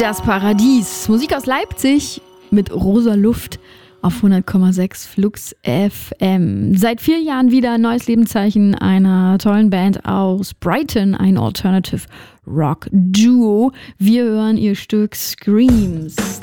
Das Paradies. Musik aus Leipzig mit Rosa Luft auf 100,6 Flux FM. Seit 4 Jahren wieder ein neues Lebenszeichen einer tollen Band aus Brighton, ein Alternative Rock Duo. Wir hören ihr Stück Screams.